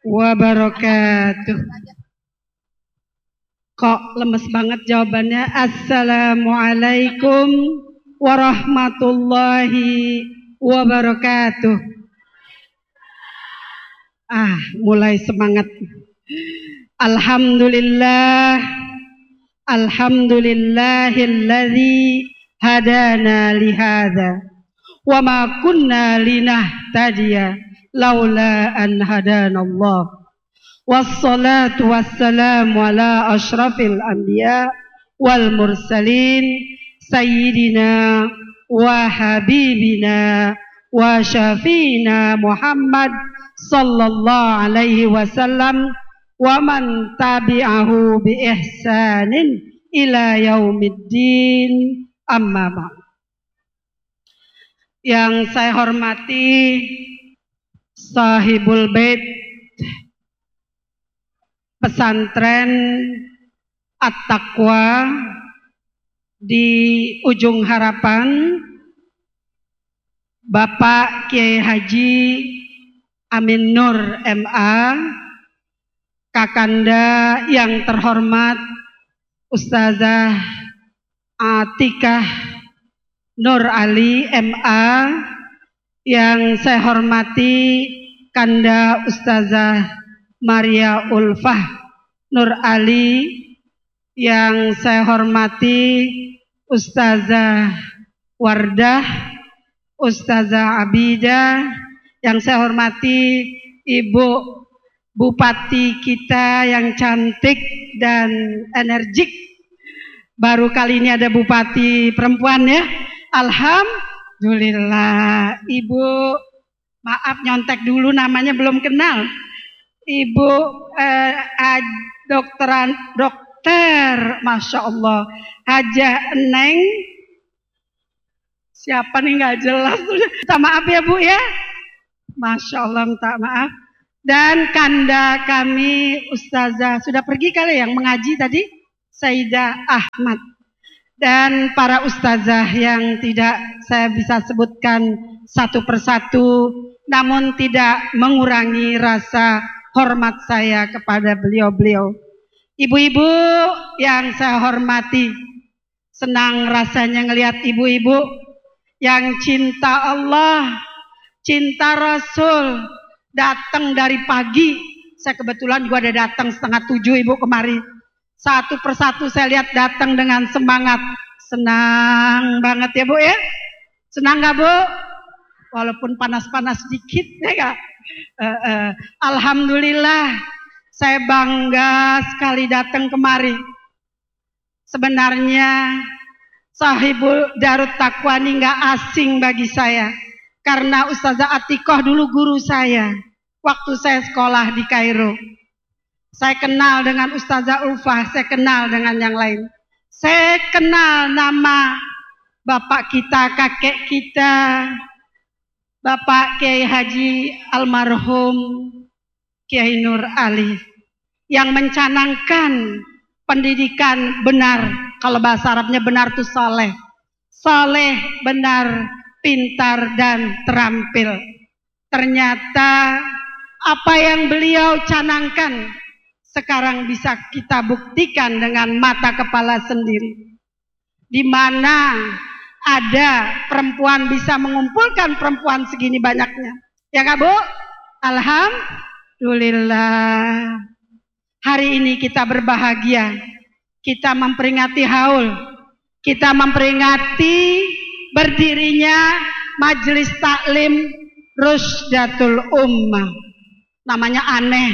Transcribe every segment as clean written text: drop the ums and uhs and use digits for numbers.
wabarakatuh. Kok lemes banget jawabannya. Assalamualaikum warahmatullahi wabarakatuh. Mulai semangat. Alhamdulillah, alhamdulillahilladzi hadana lihada wa ma kunna linahtadiya laula an hadanallah. Wassalatu wassalamu ala ashrafil anbiya wal mursalin sayyidina wa habibina wa syafiina Muhammad sallallahu alaihi wasallam wa man tabi'ahu bi ihsanin ila yaumiddin, amma ba'd. Yang saya hormati sahibul bait pesantren At-Taqwa di Ujung Harapan, Bapak Kiai Haji Amin Nur MA, Kakanda yang terhormat Ustazah Atikah Nur Ali MA, yang saya hormati Kanda Ustazah Maria Ulfah Nur Ali, yang saya hormati Ustazah Wardah, Ustazah Abidah, yang saya hormati Ibu Bupati kita yang cantik dan energik. Baru kali ini ada bupati perempuan ya. Alhamdulillah. Ibu, maaf nyontek dulu, namanya belum kenal. Ibu dokter, Masya Allah, Hajah Eneng. Siapa nih nggak jelas. Minta maaf ya Bu ya. Masya Allah, minta maaf. Dan kanda kami Ustazah, sudah pergi kali yang mengaji tadi, Sayyidah Ahmad. Dan para ustazah yang tidak saya bisa sebutkan satu persatu, namun tidak mengurangi rasa hormat saya kepada beliau-beliau. Ibu-ibu yang saya hormati, senang rasanya ngelihat ibu-ibu yang cinta Allah, cinta Rasul, datang dari pagi. Saya kebetulan juga ada datang 6:30 ibu kemari. Satu persatu saya lihat datang dengan semangat. Senang banget ya Bu ya. Senang gak Bu? Walaupun panas-panas dikit ya gak? Alhamdulillah, saya bangga sekali datang kemari. Sebenarnya Sahibul Darut Taqwa ini gak asing bagi saya. Karena Ustazah Atikoh dulu guru saya waktu saya sekolah di Kairo. Saya kenal dengan Ustazah Ulfah, saya kenal dengan yang lain. Saya kenal nama bapak kita, kakek kita, Bapak Kiai Haji almarhum Kiai Nur Ali, yang mencanangkan pendidikan benar. Kalau bahasa Arabnya benar itu soleh. Soleh, benar, pintar dan terampil. Ternyata apa yang beliau canangkan sekarang bisa kita buktikan dengan mata kepala sendiri. Di mana ada perempuan bisa mengumpulkan perempuan segini banyaknya. Ya Kak Bu? Alhamdulillah. Hari ini kita berbahagia. Kita memperingati haul. Kita memperingati berdirinya Majelis Taklim Rusdatul Ummah. Namanya aneh.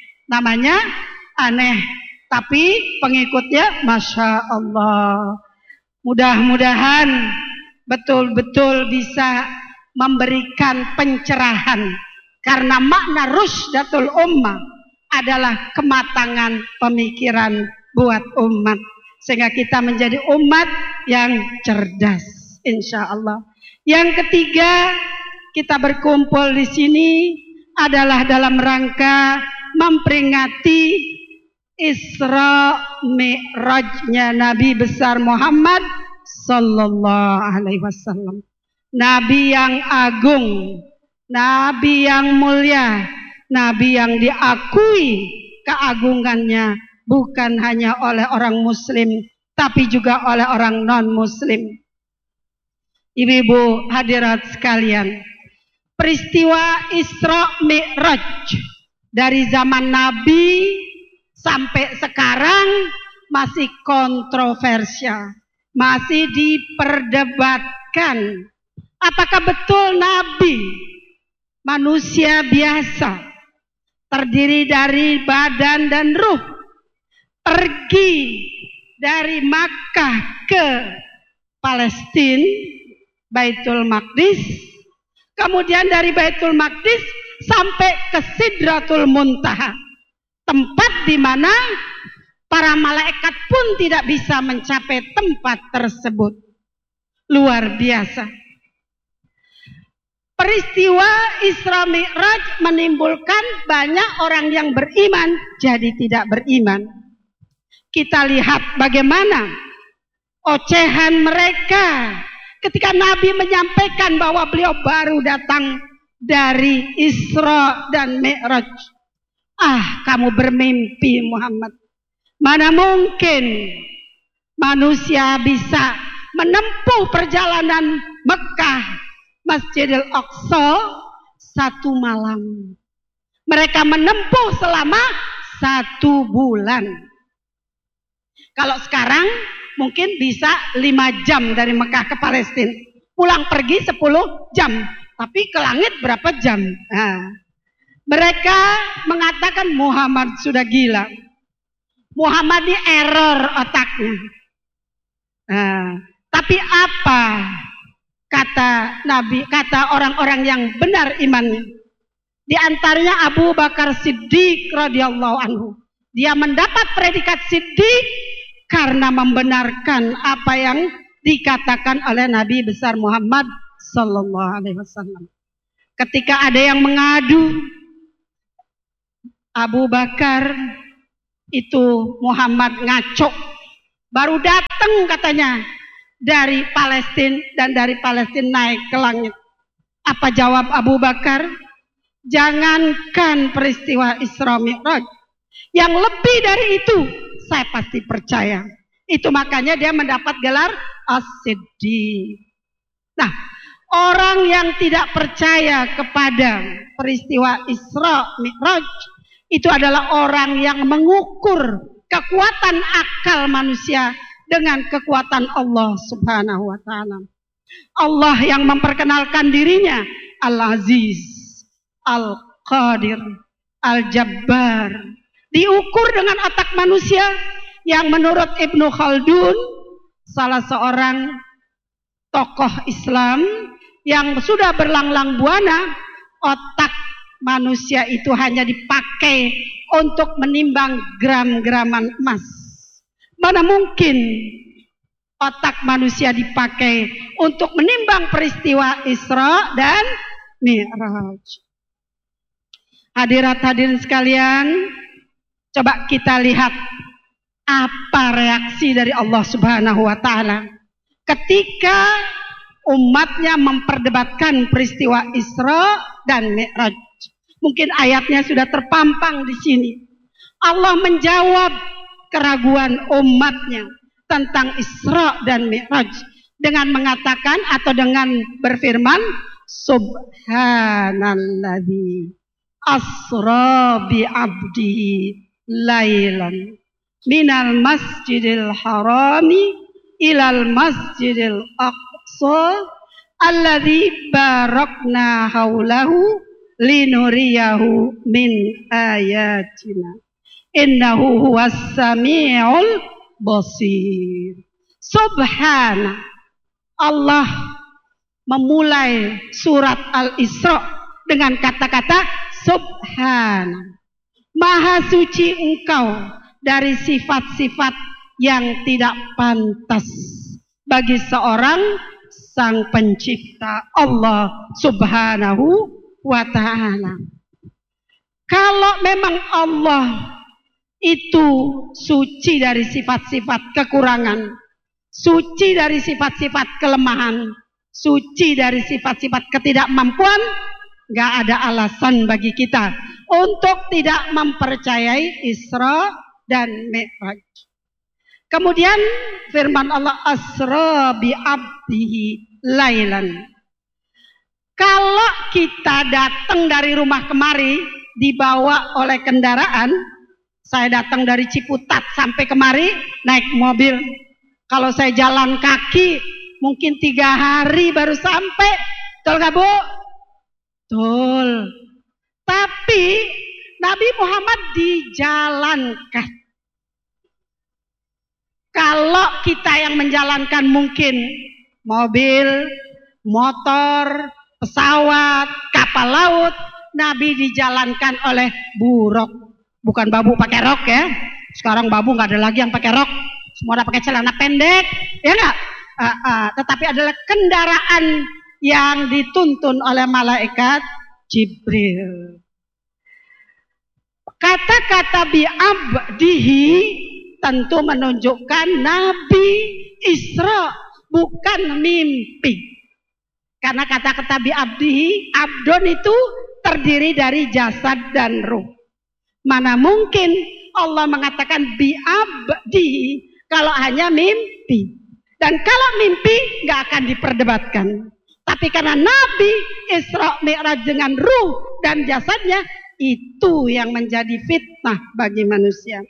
Tapi pengikutnya Masya Allah. Mudah-mudahan betul-betul bisa memberikan pencerahan. Karena makna Rusdatul Ummah adalah kematangan pemikiran buat umat. Sehingga kita menjadi umat yang cerdas. Insya Allah. Yang ketiga, kita berkumpul di sini adalah dalam rangka memperingati Isra Mi'rajnya Nabi besar Muhammad sallallahu alaihi wasallam. Nabi yang agung, Nabi yang mulia, Nabi yang diakui keagungannya bukan hanya oleh orang muslim, tapi juga oleh orang non-muslim. Ibu-ibu hadirat sekalian, peristiwa Isra Mi'raj dari zaman Nabi sampai sekarang masih kontroversial, masih diperdebatkan. Apakah betul Nabi manusia biasa, terdiri dari badan dan ruh, pergi dari Makkah ke Palestina, Baitul Maqdis, kemudian dari Baitul Maqdis sampai ke Sidratul Muntaha, tempat di mana para malaikat pun tidak bisa mencapai tempat tersebut. Luar biasa. Peristiwa Isra Mi'raj menimbulkan banyak orang yang beriman jadi tidak beriman. Kita lihat bagaimana ocehan mereka ketika Nabi menyampaikan bahwa beliau baru datang dari Isra dan Mi'raj. Ah, kamu bermimpi Muhammad. Mana mungkin manusia bisa menempuh perjalanan Mekah Masjidil Aqsa 1 malam. Mereka menempuh selama 1 bulan. Kalau sekarang mungkin bisa 5 jam dari Mekah ke Palestina. Pulang pergi 10 jam. Tapi ke langit berapa jam? Nah, mereka mengatakan Muhammad sudah gila. Muhammad ini error otaknya. Nah, tapi apa kata Nabi, kata orang-orang yang benar imannya? Di antaranya Abu Bakar Siddiq radhiyallahu anhu. Dia mendapat predikat Siddiq karena membenarkan apa yang dikatakan oleh Nabi besar Muhammad sallallahu alaihi wasallam. Ketika ada yang mengadu, Abu Bakar itu Muhammad ngaco, baru datang katanya dari Palestina, dan dari Palestina naik ke langit. Apa jawab Abu Bakar? Jangankan peristiwa Isra Mi'raj, yang lebih dari itu saya pasti percaya. Itu makanya dia mendapat gelar As-Siddiq. Nah, orang yang tidak percaya kepada peristiwa Isra Mi'raj itu adalah orang yang mengukur kekuatan akal manusia dengan kekuatan Allah Subhanahu wa ta'ala. Allah yang memperkenalkan dirinya Al-Aziz, Al-Qadir, Al-Jabbar, diukur dengan otak manusia yang menurut Ibnu Khaldun, salah seorang tokoh Islam yang sudah berlanglang buana, otak manusia itu hanya dipakai untuk menimbang gram-graman emas. Mana mungkin otak manusia dipakai untuk menimbang peristiwa Isra dan Mi'raj. Hadirat-hadirin sekalian, coba kita lihat apa reaksi dari Allah Subhanahu wa ta'ala ketika umatnya memperdebatkan peristiwa Isra dan Mi'raj. Mungkin ayatnya sudah terpampang di sini. Allah menjawab keraguan umatnya tentang Isra dan Mi'raj dengan mengatakan atau dengan berfirman, Subhanalladzi asra bi abdihi lailan minal masjidil harami ilal masjidil aqsa alladzi barakna haulahu linuriyahu min ayatina innahu huwas sami'ul basir. Subhana, Allah memulai surat Al-Isra dengan kata-kata Subhana. Maha suci engkau dari sifat-sifat yang tidak pantas bagi seorang sang pencipta, Allah Subhanahu wa ta'ala. Kalau memang Allah itu suci dari sifat-sifat kekurangan, suci dari sifat-sifat kelemahan, suci dari sifat-sifat ketidakmampuan, gak ada alasan bagi kita untuk tidak mempercayai Isra dan Mi'raj. Kemudian firman Allah, asra bi abdihi lailan. Kalau kita datang dari rumah kemari dibawa oleh kendaraan, saya datang dari Ciputat sampai kemari naik mobil. Kalau saya jalan kaki mungkin 3 hari baru sampai. Betul nggak Bu? Betul. Tapi Nabi Muhammad dijalankan. Kalau kita yang menjalankan mungkin mobil, motor, pesawat, kapal laut, Nabi dijalankan oleh buruk. Bukan babu pakai rok ya. Sekarang babu nggak ada lagi yang pakai rok. Semua udah pakai celana pendek, ya nggak? Tetapi adalah kendaraan yang dituntun oleh malaikat Jibril. Kata-kata bi'abdihi tentu menunjukkan Nabi Isra, bukan mimpi. Karena kata-kata bi'abdihi, abdon itu terdiri dari jasad dan ruh. Mana mungkin Allah mengatakan bi'abdihi kalau hanya mimpi. Dan kalau mimpi nggak akan diperdebatkan. Tapi karena Nabi Isra Mi'raj dengan ruh dan jasadnya, itu yang menjadi fitnah bagi manusia.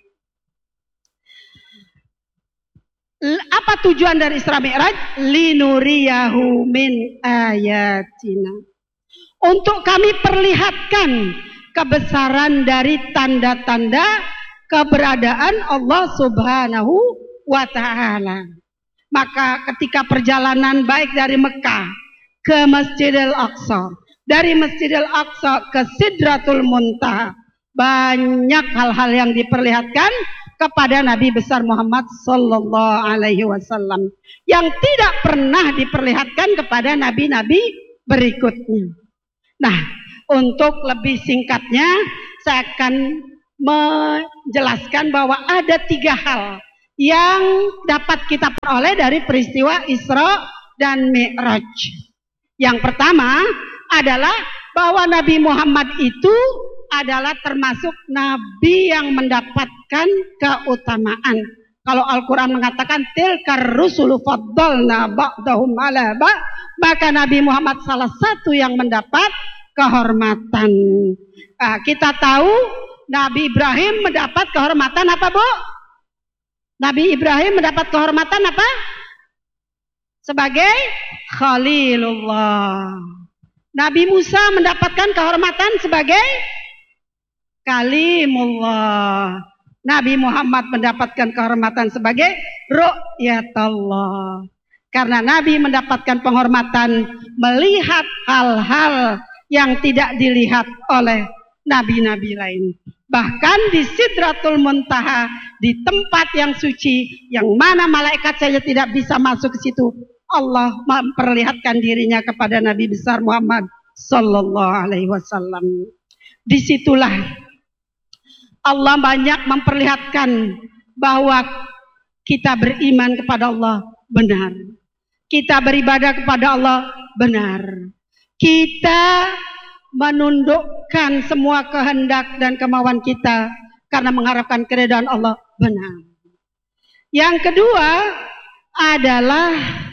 Apa tujuan dari Isra Mi'raj? Linuriyahu min ayatina. Untuk kami perlihatkan kebesaran dari tanda-tanda keberadaan Allah Subhanahu wa ta'ala. Maka ketika perjalanan baik dari Mekah ke Masjidil Aqsa, dari Masjidil Aqsa ke Sidratul Muntaha, banyak hal-hal yang diperlihatkan kepada Nabi besar Muhammad sallallahu alaihi wasallam yang tidak pernah diperlihatkan kepada nabi-nabi berikutnya. Nah, untuk lebih singkatnya saya akan menjelaskan bahwa ada 3 hal yang dapat kita peroleh dari peristiwa Isra dan Mi'raj. Yang pertama adalah bahwa Nabi Muhammad itu adalah termasuk nabi yang mendapatkan keutamaan. Kalau Al-Quran mengatakan tilkar rusulu faddalna ba'dahum ala ba', maka Nabi Muhammad salah satu yang mendapat kehormatan. Kita tahu Nabi Ibrahim mendapat kehormatan apa, Bu? Nabi Ibrahim mendapat kehormatan apa? Sebagai Khalilullah. Nabi Musa mendapatkan kehormatan sebagai Kalimullah. Nabi Muhammad mendapatkan kehormatan sebagai Ru'yatullah. Karena Nabi mendapatkan penghormatan melihat hal-hal yang tidak dilihat oleh nabi-nabi lain. Bahkan di Sidratul Muntaha, di tempat yang suci, yang mana malaikat saja tidak bisa masuk ke situ, Allah memperlihatkan dirinya kepada Nabi besar Muhammad sallallahu alaihi wasallam. Disitulah Allah banyak memperlihatkan bahwa kita beriman kepada Allah benar. Kita beribadah kepada Allah benar. Kita menundukkan semua kehendak dan kemauan kita karena mengharapkan keridhaan Allah benar. Yang kedua adalah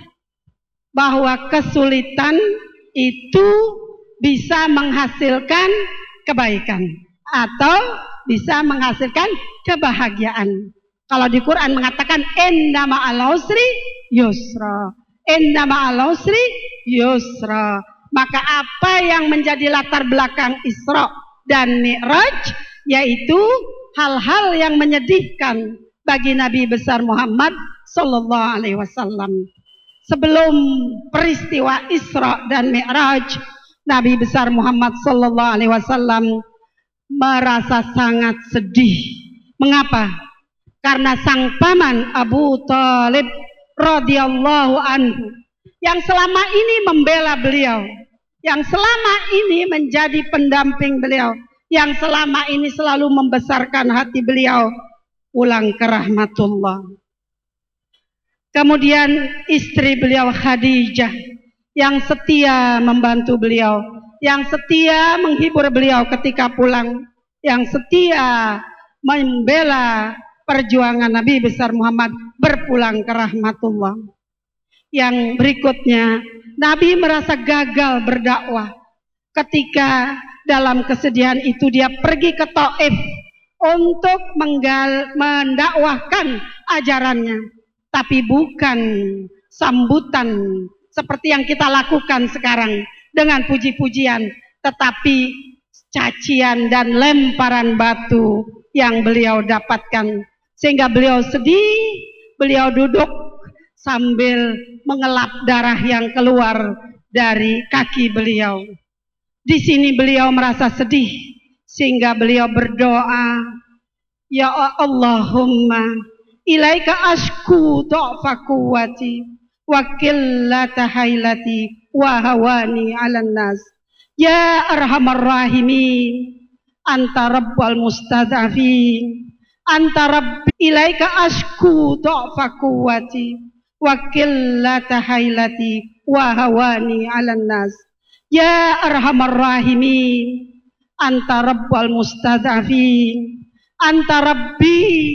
bahwa kesulitan itu bisa menghasilkan kebaikan atau bisa menghasilkan kebahagiaan. Kalau di Quran mengatakan inna ma'al usri yusra. Inna ma'al usri yusra. Maka apa yang menjadi latar belakang Isra dan Mi'raj, yaitu hal-hal yang menyedihkan bagi Nabi besar Muhammad sallallahu alaihi wasallam. Sebelum peristiwa Isra dan Mi'raj, Nabi besar Muhammad sallallahu alaihi wasallam merasa sangat sedih. Mengapa? Karena sang paman Abu Thalib radhiyallahu anhu yang selama ini membela beliau, yang selama ini menjadi pendamping beliau, yang selama ini selalu membesarkan hati beliau, pulang ke rahmatullah. Kemudian istri beliau Khadijah yang setia membantu beliau, yang setia menghibur beliau ketika pulang. yang setia membela perjuangan Nabi besar Muhammad berpulang ke rahmatullah. Yang berikutnya, Nabi merasa gagal berdakwah ketika dalam kesedihan itu dia pergi ke Taif untuk mendakwahkan ajarannya, tapi bukan sambutan seperti yang kita lakukan sekarang dengan puji-pujian, tetapi cacian dan lemparan batu yang beliau dapatkan, sehingga beliau sedih. Beliau duduk sambil mengelap darah yang keluar dari kaki beliau. Di sini beliau merasa sedih, sehingga beliau berdoa, ya Allahumma ilaika ashku dha'fa quwwati wa qillata hailati wa hawani 'alan nas. Ya arhamar rahimin, anta rabbal mustad'afin, anta rabbi ilaika ashku dha'fa quwwati wa qillata hailati wa hawani 'alan nas. Ya arhamar rahimin, anta rabbal mustad'afin, anta rabbi